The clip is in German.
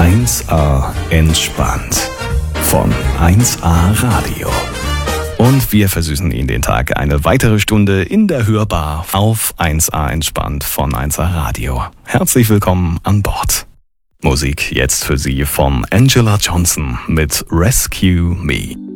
1A entspannt von 1A Radio. Und wir versüßen Ihnen den Tag eine weitere Stunde in der Hörbar auf 1A entspannt von 1A Radio. Herzlich willkommen an Bord. Musik jetzt für Sie von Angela Johnson mit Rescue Me.